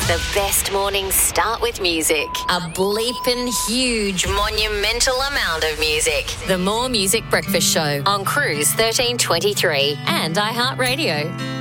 The best mornings start with music. A bleeping huge, monumental amount of music. The More Music Breakfast Show on Cruise 1323 and iHeartRadio.